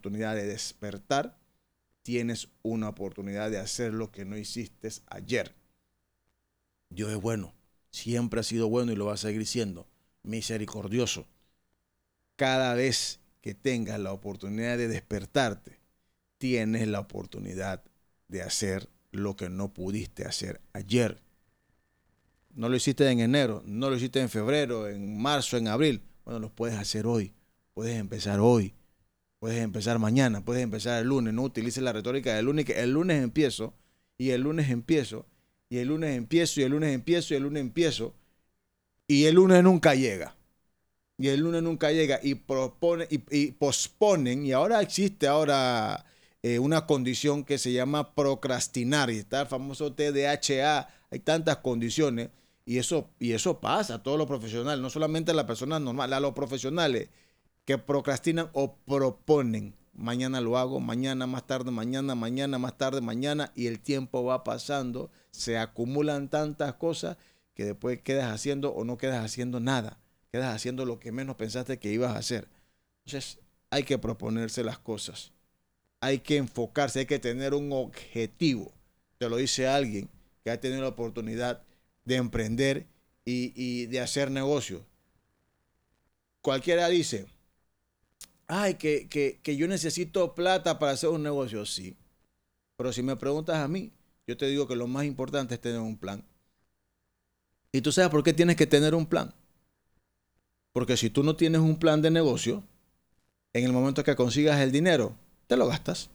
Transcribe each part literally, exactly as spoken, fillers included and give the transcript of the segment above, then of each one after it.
oportunidad de despertar, tienes una oportunidad de hacer lo que no hiciste ayer. Dios es bueno, siempre ha sido bueno y lo va a seguir siendo, misericordioso. Cada vez que tengas la oportunidad de despertarte, tienes la oportunidad de hacer lo que no pudiste hacer ayer. No lo hiciste en enero, no lo hiciste en febrero, en marzo, en abril. Bueno, lo puedes hacer hoy. Puedes empezar hoy. Puedes empezar mañana. Puedes empezar el lunes. No utilices la retórica del lunes. Que el lunes empiezo y el lunes empiezo y el lunes empiezo y el lunes empiezo y el lunes empiezo y el lunes nunca llega. Y el lunes nunca llega y propone y, y posponen. Y ahora existe ahora eh, una condición que se llama procrastinar. Y está el famoso T D A H. Hay tantas condiciones. Y eso, y eso pasa a todos los profesionales, no solamente a las personas normales, a los profesionales que procrastinan o proponen. Mañana lo hago, mañana más tarde, mañana, mañana más tarde, mañana, y el tiempo va pasando, se acumulan tantas cosas que después quedas haciendo o no quedas haciendo nada, quedas haciendo lo que menos pensaste que ibas a hacer. Entonces hay que proponerse las cosas, hay que enfocarse, hay que tener un objetivo. Te lo dice alguien que ha tenido la oportunidad de emprender y, y de hacer negocios. Cualquiera dice, ay, que, que, que yo necesito plata para hacer un negocio. Sí, pero si me preguntas a mí, yo te digo que lo más importante es tener un plan. ¿Y tú sabes por qué tienes que tener un plan? Porque si tú no tienes un plan de negocio, en el momento que consigas el dinero, te lo gastas.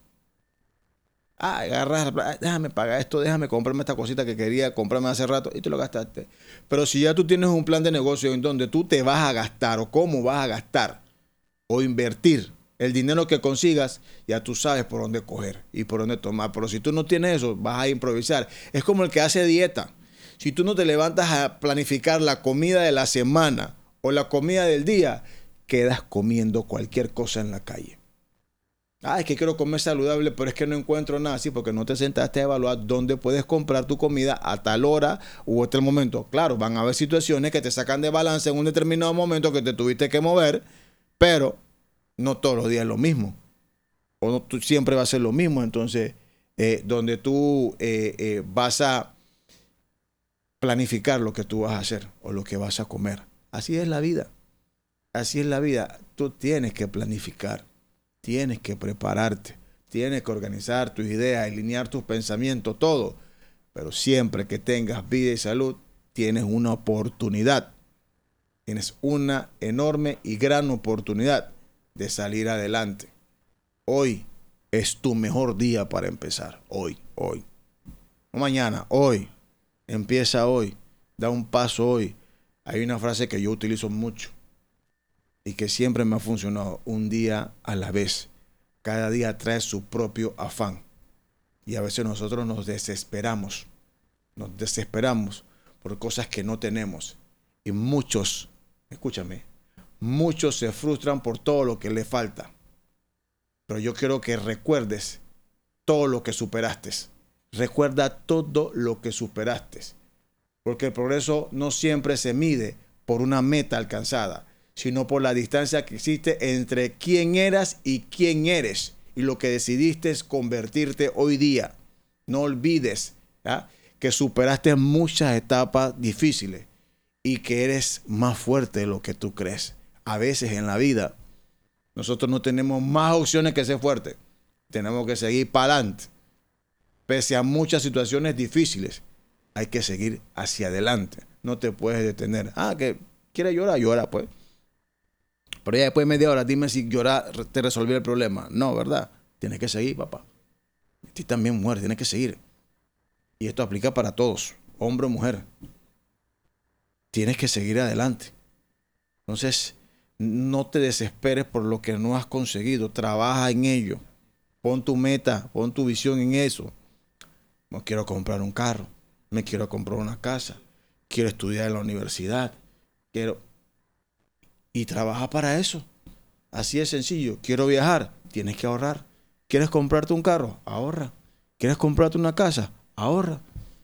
Ah, agarras, déjame pagar esto, déjame comprarme esta cosita que quería comprarme hace rato y te lo gastaste. Pero si ya tú tienes un plan de negocio en donde tú te vas a gastar o cómo vas a gastar o invertir el dinero que consigas, ya tú sabes por dónde coger y por dónde tomar. Pero si tú no tienes eso, vas a improvisar. Es como el que hace dieta. Si tú no te levantas a planificar la comida de la semana o la comida del día, quedas comiendo cualquier cosa en la calle. Ah, es que quiero comer saludable, pero es que no encuentro nada así porque no te sentaste a evaluar dónde puedes comprar tu comida a tal hora u otro momento. Claro, van a haber situaciones que te sacan de balance en un determinado momento que te tuviste que mover, pero no todos los días es lo mismo. O no, tú, siempre va a ser lo mismo. Entonces, eh, donde tú eh, eh, vas a planificar lo que tú vas a hacer o lo que vas a comer. Así es la vida. Así es la vida. Tú tienes que planificar. Tienes que prepararte, tienes que organizar tus ideas, alinear tus pensamientos, todo. Pero siempre que tengas vida y salud, tienes una oportunidad. Tienes una enorme y gran oportunidad de salir adelante. Hoy es tu mejor día para empezar. Hoy, hoy. No mañana, hoy. Empieza hoy. Da un paso hoy. Hay una frase que yo utilizo mucho y que siempre me ha funcionado, un día a la vez. Cada día trae su propio afán. Y a veces nosotros nos desesperamos. Nos desesperamos por cosas que no tenemos. Y muchos, escúchame, muchos se frustran por todo lo que le falta. Pero yo quiero que recuerdes todo lo que superaste. Recuerda todo lo que superaste. Porque el progreso no siempre se mide por una meta alcanzada, sino por la distancia que existe entre quién eras y quién eres y lo que decidiste es convertirte hoy día. No olvides ¿ya? que superaste muchas etapas difíciles y que eres más fuerte de lo que tú crees. A veces en la vida nosotros no tenemos más opciones que ser fuertes. Tenemos que seguir para adelante. Pese a muchas situaciones difíciles, hay que seguir hacia adelante. No te puedes detener. Ah, que quieres llorar, llora pues. Pero ya después de media hora, dime si llorar te resolvió el problema. No, ¿verdad? Tienes que seguir, papá. Tú también mueres, tienes que seguir. Y esto aplica para todos, hombre o mujer. Tienes que seguir adelante. Entonces, no te desesperes por lo que no has conseguido. Trabaja en ello. Pon tu meta, pon tu visión en eso. No quiero comprar un carro. Me quiero comprar una casa. Quiero estudiar en la universidad. Quiero... Y trabaja para eso. Así es sencillo. Quiero viajar. Tienes que ahorrar. ¿Quieres comprarte un carro? Ahorra. ¿Quieres comprarte una casa? Ahorra.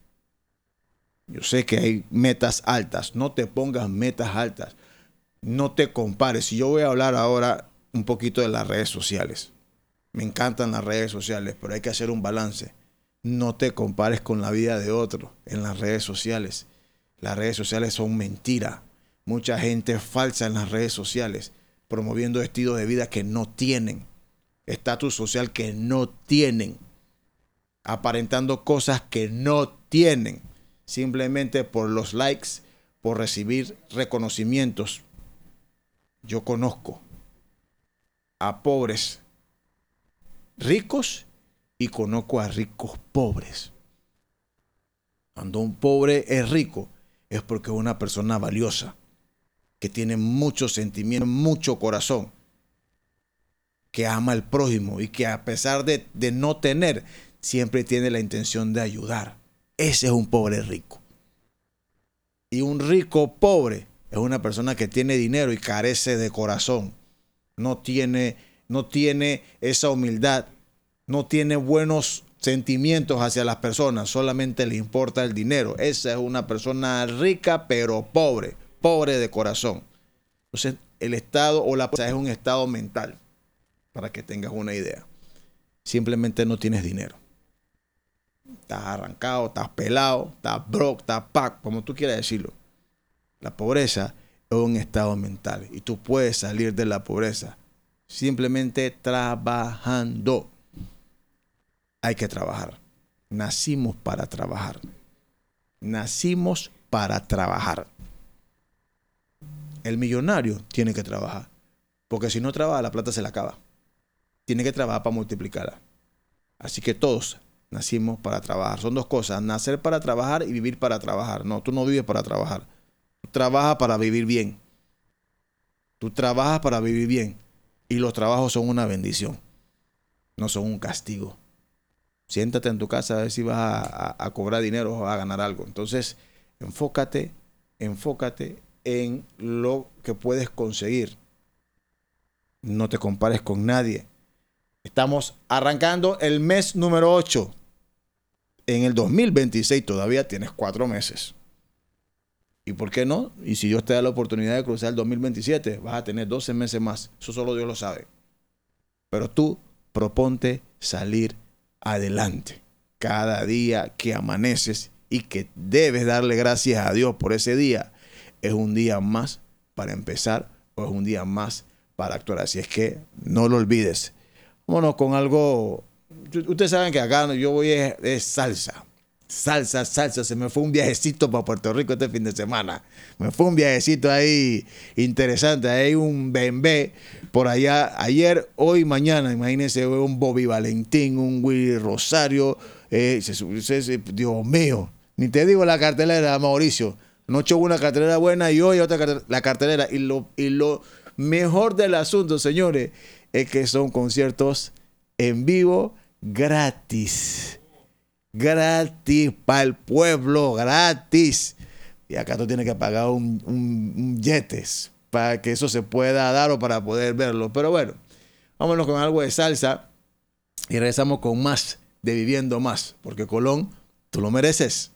Yo sé que hay metas altas. No te pongas metas altas. No te compares. Y yo voy a hablar ahora un poquito de las redes sociales. Me encantan las redes sociales, pero hay que hacer un balance. No te compares con la vida de otro en las redes sociales. Las redes sociales son mentira. Mucha gente falsa en las redes sociales, promoviendo estilos de vida que no tienen, estatus social que no tienen, aparentando cosas que no tienen, simplemente por los likes, por recibir reconocimientos. Yo conozco a pobres ricos y conozco a ricos pobres. Cuando un pobre es rico, es porque es una persona valiosa, que tiene mucho sentimiento, mucho corazón, que ama al prójimo y que a pesar de, de no tener, siempre tiene la intención de ayudar. Ese es un pobre rico. Y un rico pobre es una persona que tiene dinero y carece de corazón. No tiene, no tiene esa humildad, no tiene buenos sentimientos hacia las personas, solamente le importa el dinero. Esa es una persona rica pero pobre, pobre de corazón. Entonces, el estado o la pobreza es un estado mental, para que tengas una idea. Simplemente no tienes dinero. Estás arrancado, estás pelado, estás broke, estás pack, como tú quieras decirlo. La pobreza es un estado mental y tú puedes salir de la pobreza simplemente trabajando. Hay que trabajar. Nacimos para trabajar. Nacimos para trabajar. El millonario tiene que trabajar, porque si no trabaja, la plata se le acaba. Tiene que trabajar para multiplicarla. Así que todos nacimos para trabajar. Son dos cosas: nacer para trabajar y vivir para trabajar. No, tú no vives para trabajar. Tú trabajas para vivir bien. Tú trabajas para vivir bien. Y los trabajos son una bendición. No son un castigo. Siéntate en tu casa a ver si vas a, a, a cobrar dinero o a ganar algo. Entonces, enfócate, enfócate en lo que puedes conseguir. No te compares con nadie. Estamos arrancando el mes número ocho. En el dos mil veintiséis todavía tienes cuatro meses. ¿Y por qué no? Y si Dios te da la oportunidad de cruzar el dos mil veintisiete, vas a tener doce meses más. Eso solo Dios lo sabe. Pero tú proponte salir adelante. Cada día que amaneces y que debes darle gracias a Dios por ese día, es un día más para empezar o es un día más para actuar. Así es que no lo olvides. Vámonos con algo. Ustedes saben que acá yo voy es, es salsa. Salsa, salsa. Se me fue un viajecito para Puerto Rico este fin de semana. Me fue un viajecito ahí interesante. Hay un bembé por allá. Ayer, hoy, mañana. Imagínense un Bobby Valentín, un Willy Rosario. Eh, se, se, se, Dios mío. Ni te digo la cartelera, Mauricio. Anoche hubo una cartelera buena y hoy otra cartelera. La cartelera. Y lo, y lo mejor del asunto, señores, es que son conciertos en vivo gratis. Gratis para el pueblo, gratis. Y acá tú tienes que pagar un, un, un yetes para que eso se pueda dar o para poder verlo. Pero bueno, vámonos con algo de salsa y regresamos con más de Viviendo Más, porque Colón, tú lo mereces.